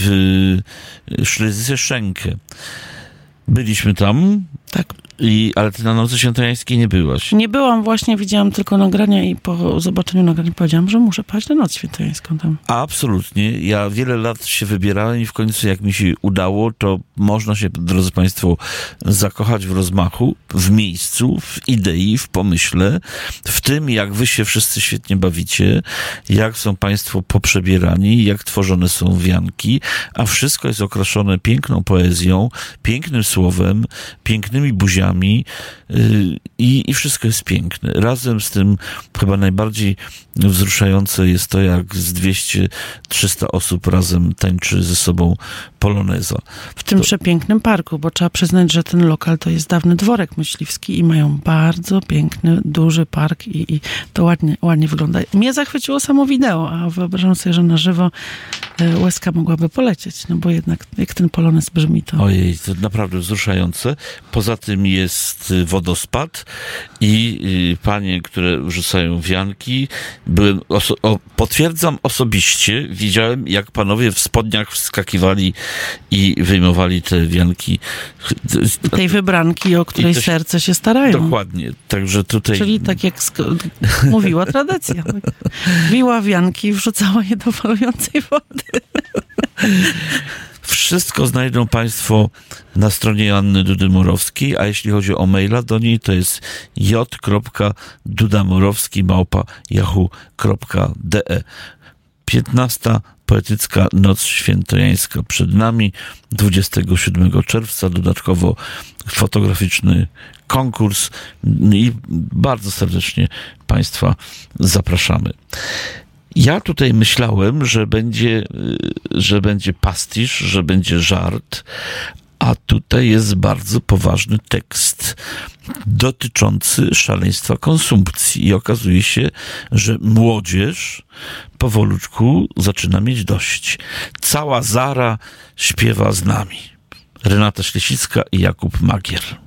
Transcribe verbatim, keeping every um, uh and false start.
w Schlesische Schenke. Byliśmy tam. Tak. I, ale ty na Nocy Świętojańskiej nie byłaś. Nie byłam, właśnie widziałam tylko nagrania i po zobaczeniu nagrania powiedziałam, że muszę pojechać na Noc Świętojańską tam. Absolutnie. Ja wiele lat się wybierałem i w końcu jak mi się udało, to można się, drodzy państwo, zakochać w rozmachu, w miejscu, w idei, w pomyśle, w tym, jak wy się wszyscy świetnie bawicie, jak są państwo poprzebierani, jak tworzone są wianki, a wszystko jest okraszone piękną poezją, pięknym słowem, pięknymi buziami yy, i, i wszystko jest piękne. Razem z tym chyba najbardziej wzruszające jest to, jak z dwieście trzysta osób razem tańczy ze sobą poloneza. W tym to... przepięknym parku, bo trzeba przyznać, że ten lokal to jest dawny dworek myśliwski i mają bardzo piękny, duży park i, i to ładnie, ładnie wygląda. Mnie zachwyciło samo wideo, a wyobrażam sobie, że na żywo łezka mogłaby polecieć, no bo jednak jak ten polonez brzmi, to... Ojej, to naprawdę wzruszające. Poza tym jest wodospad i y, panie, które rzucają wianki. Byłem oso- o, potwierdzam osobiście, widziałem, jak panowie w spodniach wskakiwali i wyjmowali te wianki. Tej wybranki, o której też, serce się starają. Dokładnie. Także tutaj... Czyli tak jak sk- mówiła tradycja. Biła wianki i wrzucała je do falującej wody. Wszystko znajdą państwo na stronie Joanny Dudy-Murowskiej, a jeśli chodzi o maila do niej, to jest j kropka dudamurowski małpa yahoo kropka de. piętnasta Poetycka Noc Świętojańska przed nami, dwudziestego siódmego czerwca, dodatkowo fotograficzny konkurs i bardzo serdecznie państwa zapraszamy. Ja tutaj myślałem, że będzie, że będzie pastisz, że będzie żart, a tutaj jest bardzo poważny tekst dotyczący szaleństwa konsumpcji i okazuje się, że młodzież powolutku zaczyna mieć dość. Cała Zara śpiewa z nami. Renata Ślesicka i Jakub Magier.